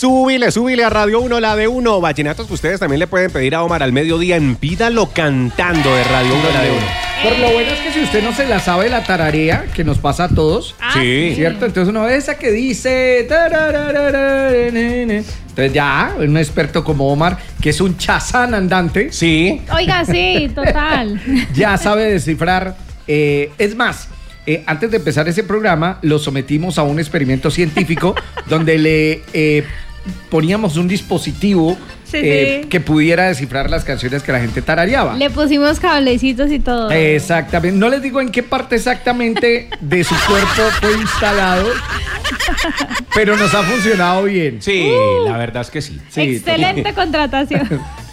Súbile a Radio 1, la de 1. Vallenatos que ustedes también le pueden pedir a Omar al mediodía en Pídalo Cantando de Radio 1, la de 1. Pero lo bueno es que si usted no se la sabe, la tararea, que nos pasa a todos, Sí. ¿cierto? Entonces uno ve esa que dice... Entonces ya, un experto como Omar, que es un chazán andante, Sí. Oiga, sí, total. ya sabe descifrar. Es más, antes de empezar ese programa, lo sometimos a un experimento científico donde le poníamos un dispositivo Sí. que pudiera descifrar las canciones que la gente tarareaba. Le pusimos cablecitos y todo. Exactamente. No les digo en qué parte exactamente de su cuerpo fue instalado, pero nos ha funcionado bien. Sí, la verdad es que sí. Sí, Excelente contratación.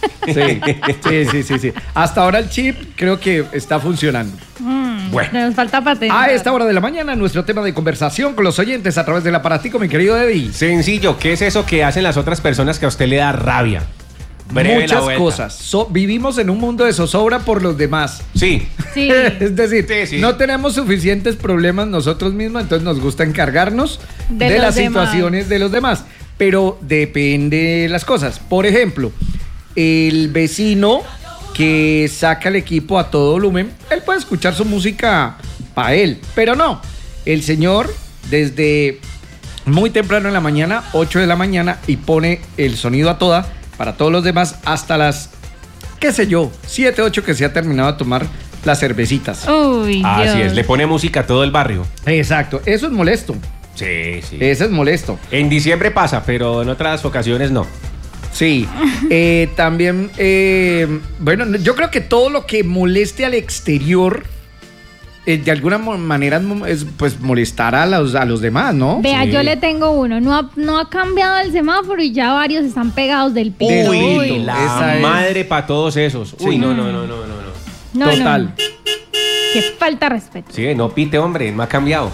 Sí. Hasta ahora el chip creo que está funcionando. Bueno. Nos falta patente. A esta hora de la mañana, nuestro tema de conversación con los oyentes a través del aparatico, mi querido Eddie. Sencillo, ¿qué es eso que hacen las otras personas que a usted le da rabia? Breve la Muchas vuelta. cosas. Vivimos en un mundo de zozobra por los demás. Sí. Sí. Es decir, Sí. no tenemos suficientes problemas nosotros mismos, entonces nos gusta encargarnos De de los las demás. situaciones de los demás. Pero depende de las cosas. Por ejemplo, el vecino que saca el equipo a todo volumen, él puede escuchar su música para él, pero no. El señor, desde muy temprano en la mañana, 8 de la mañana, y pone el sonido a toda para todos los demás hasta las, qué sé yo, 7, 8 que se ha terminado de tomar las cervecitas. Uy, Así Dios. es, le pone música a todo el barrio. Exacto, eso es molesto. Sí. Eso es molesto. En diciembre pasa, pero en otras ocasiones no. Sí. También, bueno, yo creo que todo lo que moleste al exterior, de alguna manera, es pues molestar a los demás, ¿no? Vea, Sí. yo le tengo uno. No ha cambiado el semáforo y ya varios están pegados del pito. Del Uy, pito, la esa es. madre para todos esos. Uy, Sí. no. No, Total. no. Qué falta de respeto. Sí, no pite, hombre, no ha cambiado.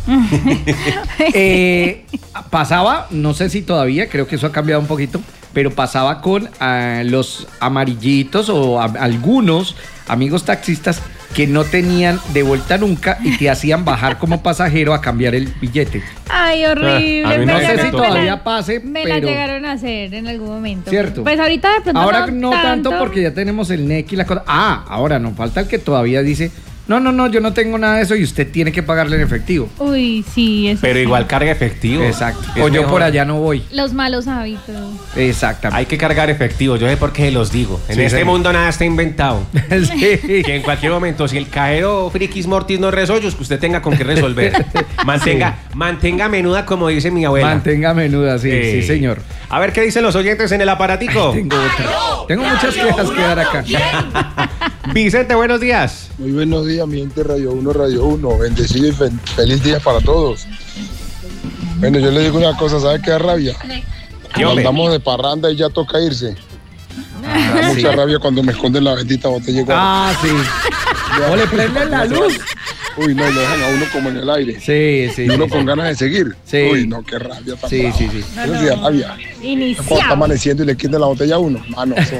Pasaba, no sé si todavía, creo que eso ha cambiado un poquito, pero pasaba con los amarillitos o algunos amigos taxistas que no tenían de vuelta nunca y te hacían bajar como pasajero a cambiar el billete. Ay, horrible. A mí No no sé me si tocó. todavía pase, Me la pero... llegaron a hacer en algún momento. Cierto. Pues ahorita de pronto Ahora no tanto porque ya tenemos el NEC y la cosa. Ahora nos falta el que todavía dice, no, yo no tengo nada de eso y usted tiene que pagarle en efectivo. Uy, sí, eso Pero sí. igual carga efectivo. Exacto. Es O yo mejor. por allá no voy. Los malos hábitos. Exactamente. Hay que cargar efectivo, yo sé por qué se los digo. En Sí, este señor. mundo nada está inventado. Sí. Que en cualquier momento, si el cajero frikis mortis no resollos, que usted tenga con qué resolver. Mantenga menuda, como dice mi abuela. Mantenga menuda, sí, señor. A ver qué dicen los oyentes en el aparatico. Tengo otra. Tengo muchas quejas que dar acá. Vicente, buenos días. Muy buenos días, mi gente Radio 1. Bendecido y feliz día para todos. Bueno, yo le digo una cosa, ¿sabe qué da rabia? Cuando hombre? andamos de parranda y ya toca irse. Me da mucha rabia cuando me esconden la bendita botella. Sí. O le prenden la luz. Uy, no, lo dejan a uno como en el aire. Sí. Y uno con ganas de seguir. Sí. Uy, no, qué rabia tan Sí. brava. Eso sí da rabia. Cuando está Iniciado. amaneciendo y le quiten la botella a uno. No, eso.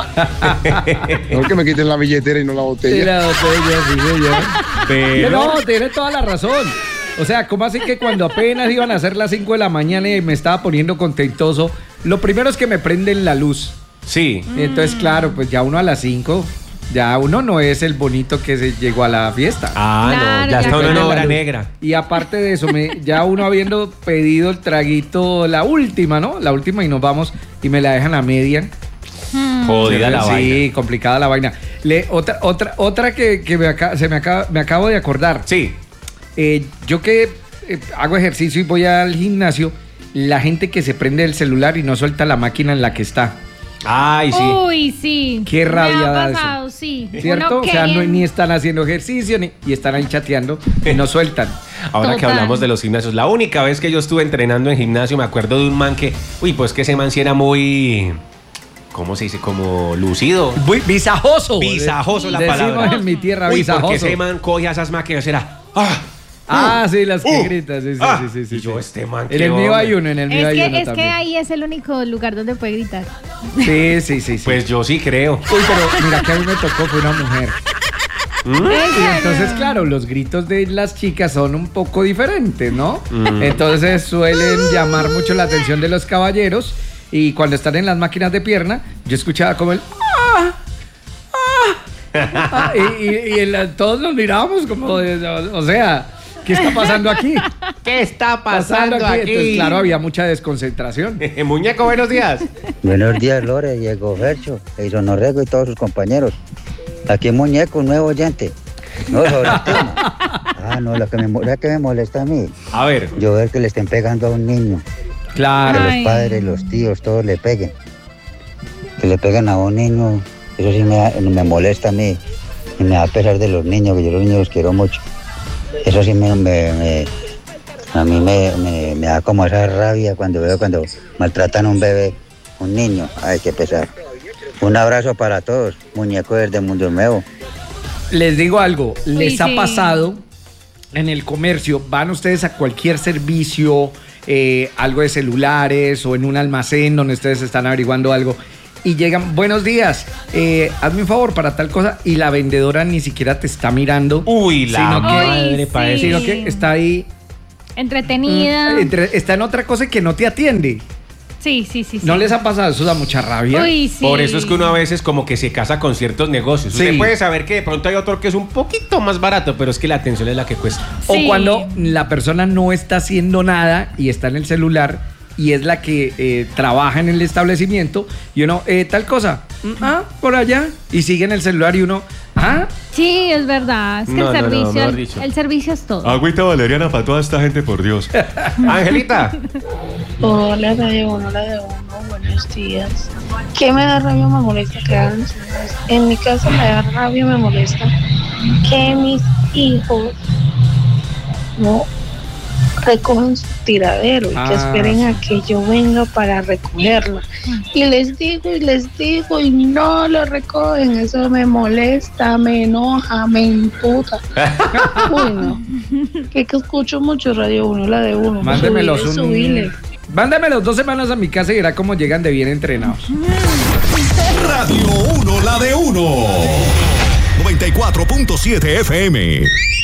No que me quiten la billetera y no la Sí, botella. la botella, sí, señor. Pero... No, tiene toda la razón. O sea, ¿cómo así que cuando apenas iban a ser las 5 de la mañana y me estaba poniendo contentoso, lo primero es que me prenden la luz? Sí. Y entonces, claro, pues ya uno a las 5, ya uno no es el bonito que se llegó a la fiesta. No, Claro, ya está uno en Prenden la obra luz. negra. Y aparte de eso, ya uno habiendo pedido el traguito, la última, ¿no? La última y nos vamos y me la dejan a media. Jodida la Sí, vaina. complicada la vaina. Otra que me acabo de acordar. Sí. Yo que hago ejercicio y voy al gimnasio, la gente que se prende el celular y no suelta la máquina en la que está. Ay, sí. Uy, sí. Qué rabia Me ha da eso. pasado, sí. ¿Cierto? Uno O sea, queriendo- ni están haciendo ejercicio y están ahí chateando y no sueltan. Ahora que Total. hablamos de los gimnasios, la única vez que yo estuve entrenando en gimnasio, me acuerdo de un man que, pues que ese man sí era muy, ¿cómo se dice? Como lucido. Muy visajoso. Visajoso la Decimos palabra. en mi tierra, Uy, visajoso. porque ese man cogía esas máquinas, era, Sí, las que gritas. Sí. Y yo, este man, En qué el mío hombre. hay uno, en el mío hay uno Es que también. ahí es el único lugar donde puede gritar. Sí. Pues yo sí creo. Uy, pero mira que a mí me tocó, fue una mujer. Y entonces, claro, los gritos de las chicas son un poco diferentes, ¿no? Entonces suelen llamar mucho la atención de los caballeros. Y cuando están en las máquinas de pierna, yo escuchaba como el... todos nos mirábamos como... o sea, ¿qué está pasando aquí? ¿Qué está pasando aquí? Entonces, claro, había mucha desconcentración. Muñeco, buenos días. Buenos días, Lore, Diego Fercho, Eison Orrego y todos sus compañeros. Aquí Muñeco, un nuevo oyente. No, sobre el tema. No, lo que me molesta a mí. A ver. Yo ver que le estén pegando a un niño. Claro. Que los padres, los tíos, todos le peguen. Que le peguen a un niño, eso sí me molesta a mí. Y me da pesar de los niños, que yo los niños los quiero mucho. Eso sí a mí me da como esa rabia cuando veo cuando maltratan a un bebé, un niño. Ay, qué pesar. Un abrazo para todos, Muñeco desde Mundo Nuevo. Les digo algo, les ha pasado en el comercio, van ustedes a cualquier servicio, algo de celulares o en un almacén donde ustedes están averiguando algo y llegan, buenos días, hazme un favor para tal cosa y la vendedora ni siquiera te está mirando. Uy, la madre para eso. Sino que está ahí entretenida. Está en otra cosa que no te atiende. Sí. ¿No les ha pasado? Eso da mucha rabia. Uy, sí. Por eso es que uno a veces como que se casa con ciertos negocios. Sí. Usted puede saber que de pronto hay otro que es un poquito más barato, pero es que la atención es la que cuesta. O Sí. cuando la persona no está haciendo nada y está en el celular y es la que trabaja en el establecimiento y uno, tal cosa, por allá, y sigue en el celular y uno, Sí, es verdad. Es que No, mejor el dicho. servicio es todo. Agüita valeriana para toda esta gente, por Dios. Angelita. Hola, Radio 1, la de 1, buenos días. ¿Qué me da rabia o me molesta que hagan? En mi caso me da rabia o me molesta que mis hijos no recogen su tiradero y que esperen a que yo venga para recogerlo. Y les digo y no lo recogen. Eso me molesta, me enoja, me imputa. Uy, no. Que escucho mucho Radio 1, la de 1. Mándemelos 2 semanas a mi casa y verá cómo llegan de bien entrenados. Radio 1, la de 1. 94.7 FM.